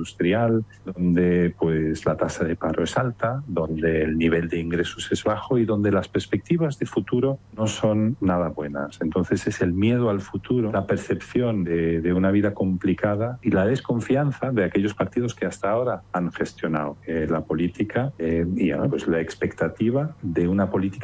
industrial, donde pues la tasa de paro es alta, donde el nivel de ingresos es bajo y donde las perspectivas de futuro no son nada buenas. Entonces es el miedo al futuro, la percepción de una vida complicada y la desconfianza de aquellos partidos que hasta ahora han gestionado la política y pues la expectativa de una política